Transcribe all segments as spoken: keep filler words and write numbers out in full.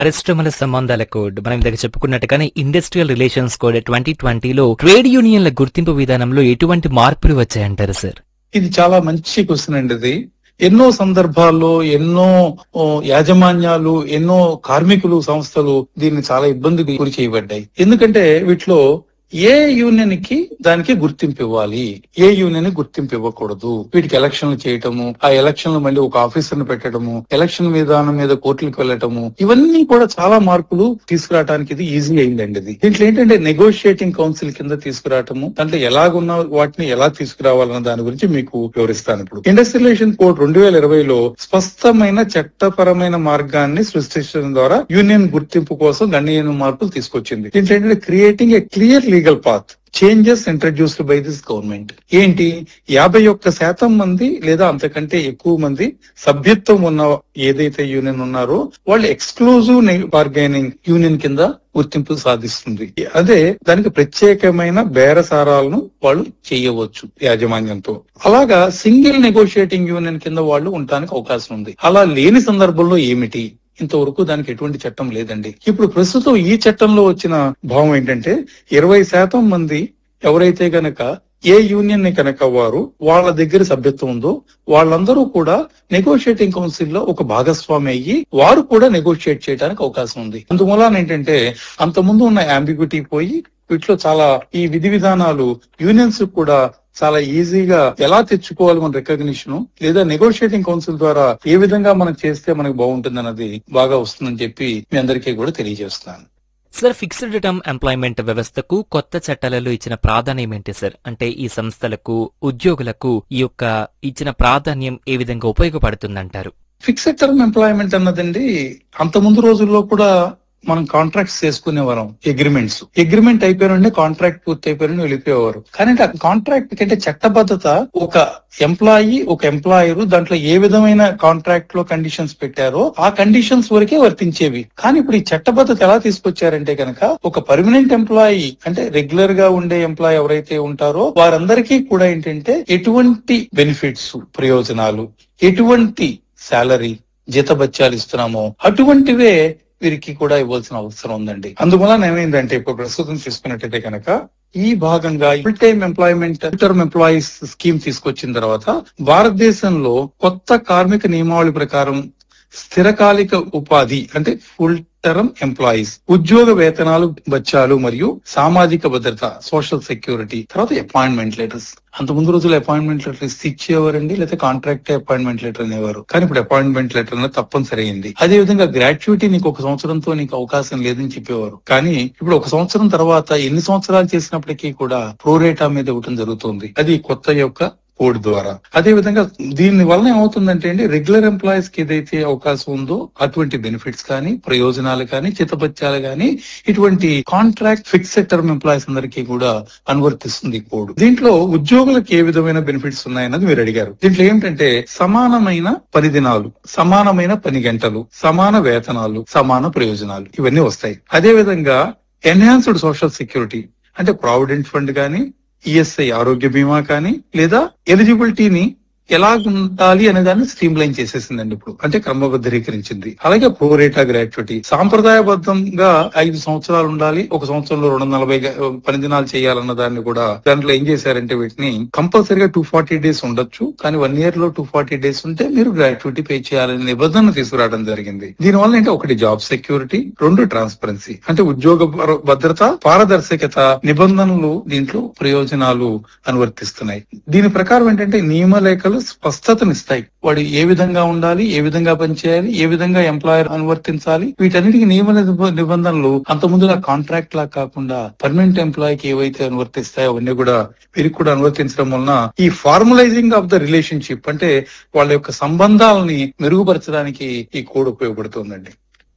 పరిశ్రమల సంబంధాల కోడ్ మనం ఇందాక చెప్పుకున్నట్టుగానే ఇండస్ట్రియల్ రిలేషన్స్ కోడ్ ట్వంటీ ట్వంటీలో ట్రేడ్ యూనియన్ల గుర్తింపు విధానంలో ఎటువంటి మార్పులు వచ్చాయంటారు సార్? ఇది చాలా మంచి క్వశ్చన్ అండి. ఇది ఎన్నో సందర్భాల్లో ఎన్నో ఓ, యాజమాన్యాలు ఎన్నో కార్మికులు సంస్థలు దీన్ని చాలా ఇబ్బందికి గురి చేయబడ్డాయి. ఎందుకంటే వీటిలో ఏ యూనియన్ కి దానికి గుర్తింపు ఇవ్వాలి, ఏ యూనియన్ గుర్తింపు ఇవ్వకూడదు, వీటికి ఎలక్షన్లు చేయటము, ఆ ఎలక్షన్లు మళ్ళీ ఒక ఆఫీసర్ ను పెట్టడము, ఎలక్షన్ విధానం మీద కోర్టులకు వెళ్ళటము, ఇవన్నీ కూడా చాలా మార్పులు తీసుకురావడానికి ఇది ఈజీ అయిందండి. ఇది దీంట్లో ఏంటంటే నెగోషియేటింగ్ కౌన్సిల్ కింద తీసుకురావటము, దాంట్లో ఎలాగున్న వాటిని ఎలా తీసుకురావాలన్న దాని గురించి మీకు వివరిస్తాను. ఇప్పుడు ఇండస్ట్రియల్ రిలేషన్ కోడ్ రెండు వేల ఇరవైలో స్పష్టమైన చట్టపరమైన మార్గాన్ని సృష్టించడం ద్వారా యూనియన్ గుర్తింపు కోసం గణనీయమైన మార్పులు తీసుకొచ్చింది. దీంట్లో ఏంటంటే creating a clear legal path changes introduced by this government. ఏంటి, యాభై ఒక్క శాతం మంది లేదా అంతకంటే ఎక్కువ మంది సభ్యత్వం ఉన్న ఏదైతే యూనియన్ ఉన్నారో వాళ్ళు ఎక్స్క్లూజివ్ బార్గైనింగ్ యూనియన్ కింద గుర్తింపు సాధిస్తుంది. అదే దానికి ప్రత్యేకమైన బేరసారాలను వాళ్ళు చేయవచ్చు యాజమాన్యంతో. అలాగా సింగిల్ నెగోషియేటింగ్ యూనియన్ కింద వాళ్ళు ఉండడానికి అవకాశం ఉంది. అలా లేని సందర్భంలో ఏమిటి, ఇంతవరకు దానికి ఎటువంటి చట్టం లేదండి. ఇప్పుడు ప్రస్తుతం ఈ చట్టంలో వచ్చిన భావం ఏంటంటే ఇరవై శాతం మంది ఎవరైతే గనక ఏ యూనియన్ ని కనుక వారు వాళ్ళ దగ్గర సభ్యత్వం ఉందో వాళ్ళందరూ కూడా నెగోషియేటింగ్ కౌన్సిల్ లో ఒక భాగస్వామి అయ్యి వారు కూడా నెగోషియేట్ చేయడానికి అవకాశం ఉంది. అందువలన ఏంటంటే అంత ముందు ఉన్న అంబిగ్యూటీ పోయి వీటిలో చాలా ఈ విధి విధానాలు యూనియన్స్ కూడా చాలా ఈజీగా ఎలా తెచ్చుకోవాలి మన రికగ్నిషన్, లేదా నెగోషియేటింగ్ కౌన్సిల్ ద్వారా ఏ విధంగా మనం చేస్తే మనకు బాగుంటుంది అన్నది బాగా వస్తుందని చెప్పి మీ అందరికీ కూడా తెలియజేస్తున్నాను. సార్, ఫిక్స్డ్ టర్మ్ ఎంప్లాయ్మెంట్ వ్యవస్థకు కొత్త చట్టాలలో ఇచ్చిన ప్రాధాన్యం ఏంటి సార్? అంటే ఈ సంస్థలకు ఉద్యోగులకు ఈ యొక్క ఇచ్చిన ప్రాధాన్యం ఏ విధంగా ఉపయోగపడుతుందంటారు? ఫిక్స్డ్ టర్మ్ ఎంప్లాయ్మెంట్ అన్నదండి అంత ముందు రోజుల్లో కూడా మనం కాంట్రాక్ట్స్ చేసుకునేవారం. అగ్రిమెంట్స్ అగ్రిమెంట్ అయిపోయిన కాంట్రాక్ట్ పూర్తి అయిపోయిన వెళ్ళిపోయేవారు. కానీ ఆ కాంట్రాక్ట్ కంటే చట్టబద్ధత ఒక ఎంప్లాయీ ఒక ఎంప్లాయర్ దాంట్లో ఏ విధమైన కాంట్రాక్ట్ లో కండిషన్స్ పెట్టారో ఆ కండిషన్స్ వరకే వర్తించేవి. కానీ ఇప్పుడు ఈ చట్టబద్ధత ఎలా తీసుకొచ్చారంటే కనుక ఒక పర్మనెంట్ ఎంప్లాయీ అంటే రెగ్యులర్ గా ఉండే ఎంప్లాయీ ఎవరైతే ఉంటారో వారందరికీ కూడా ఏంటంటే ఎటువంటి బెనిఫిట్స్ ప్రయోజనాలు, ఎటువంటి శాలరీ జీతభత్యాలు ఇస్తున్నామో అటువంటివే వీరికి కూడా ఇవ్వాల్సిన అవసరం ఉందండి. అందువల్ల ఏమైందంటే ఇప్పుడు ప్రస్తుతం తీసుకున్నట్టయితే కనుక ఈ భాగంగా full time employment term employees scheme తీసుకొచ్చిన తర్వాత భారతదేశంలో కొత్త కార్మిక నియమావళి ప్రకారం స్థిరకాలిక ఉపాధి అంటే ఫుల్ టర్మ్ ఎంప్లాయీస్ ఉద్యోగ వేతనాలు, బత్యాలు మరియు సామాజిక భద్రత సోషల్ సెక్యూరిటీ, తర్వాత అపాయింట్మెంట్ లెటర్స్. అంత ముందు రోజులు అపాయింట్మెంట్ లెటర్స్ ఇచ్చేవారండి, లేకపోతే కాంట్రాక్ట్ అపాయింట్మెంట్ లెటర్ అనేవారు. కానీ ఇప్పుడు అపాయింట్మెంట్ లెటర్ అనేది తప్పనిసరి అయింది. అదే విధంగా గ్రాట్యుటీ నీకు ఒక సంవత్సరంతో నీకు అవకాశం లేదని చెప్పేవారు. కానీ ఇప్పుడు ఒక సంవత్సరం తర్వాత ఎన్ని సంవత్సరాలు చేసినప్పటికీ కూడా ప్రోరేటా మీద ఇవ్వటం జరుగుతుంది. అది కొత్త యొక్క కోడ్ ద్వారా. అదే విధంగా దీని వలన ఏమవుతుందంటే అండి రెగ్యులర్ ఎంప్లాయీస్ కి ఏదైతే అవకాశం ఉందో అటువంటి బెనిఫిట్స్ కానీ ప్రయోజనాలు కానీ చిత్తపత్యాలు కానీ ఇటువంటి కాంట్రాక్ట్ ఫిక్స్డ్ టర్మ్ ఎంప్లాయీస్ అందరికీ కూడా అనువర్తిస్తుంది కోడ్. దీంట్లో ఉద్యోగులకు ఏ విధమైన బెనిఫిట్స్ ఉన్నాయన్నది మీరు అడిగారు. దీంట్లో ఏమిటంటే సమానమైన పని దినాలు, సమానమైన పని గంటలు, సమాన వేతనాలు, సమాన ప్రయోజనాలు ఇవన్నీ వస్తాయి. అదే విధంగా ఎన్హాన్స్డ్ సోషల్ సెక్యూరిటీ అంటే ప్రావిడెంట్ ఫండ్ కానీ ఈఎస్ఐ ఆరోగ్య బీమా కానీ లేదా ఎలిజిబిలిటీని ఎలా ఉండాలి అనే దాన్ని స్ట్రీమ్ లైన్ చేసేసిందండి ఇప్పుడు, అంటే క్రమబద్ధీకరించింది. అలాగే ప్రోరేటా గ్రాట్యుటీ సాంప్రదాయబద్ధంగా ఐదు సంవత్సరాలు ఉండాలి, ఒక సంవత్సరంలో రెండు వందల నలభై పని దినాలు చేయాలన్న దాన్ని కూడా దాంట్లో ఏం చేశారంటే వీటిని కంపల్సరీగా టూ ఫార్టీ డేస్ ఉండొచ్చు, కానీ వన్ ఇయర్ లో టూ ఫార్టీ డేస్ ఉంటే మీరు గ్రాట్యుటీ పే చేయాలనే నిబంధన తీసుకురావడం జరిగింది. దీనివల్ల అంటే ఒకటి జాబ్ సెక్యూరిటీ, రెండు ట్రాన్స్పరెన్సీ అంటే ఉద్యోగ భద్రత, పారదర్శకత నిబంధనలు దీంట్లో ప్రయోజనాలు అనువర్తిస్తున్నాయి. దీని ప్రకారం ఏంటంటే నియమలేఖలు స్పష్టతనిస్తాయి. వాడు ఏ విధంగా ఉండాలి, ఏ విధంగా పనిచేయాలి, ఏ విధంగా ఎంప్లాయర్ అనువర్తించాలి, వీటన్నిటికీ నియమ నిబంధనలు అంత ముందులా కాంట్రాక్ట్ లా కాకుండా పర్మనెంట్ ఎంప్లాయీకి ఏవైతే అనువర్తిస్తాయో అవన్నీ కూడా వీరికి కూడా అనువర్తించడం వలన ఈ ఫార్మలైజింగ్ ఆఫ్ ద రిలేషన్షిప్ అంటే వాళ్ళ యొక్క సంబంధాలని మెరుగుపరచడానికి ఈ కోడ్ ఉపయోగపడుతుందండి.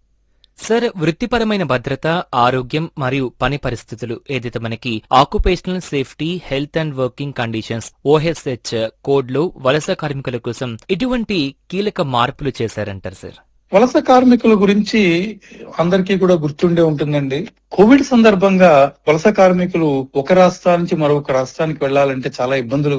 సార్, వృత్తిపరమైన భద్రత, ఆరోగ్యం మరియు పని పరిస్థితులు ఏదైతే మనకి occupational safety, health and working conditions ఓఎస్హెచ్ code లో వలస కార్మికుల కోసం ఇటువంటి కీలక మార్పులు చేశారంటారు సార్? వలస కార్మికుల గురించి అందరికీ కూడా గుర్తుండే ఉంటుందండి. కోవిడ్ సందర్భంగా వలస కార్మికులు ఒక రాష్ట్రం నుంచి మరొక రాష్ట్రానికి వెళ్లాలంటే చాలా ఇబ్బందులు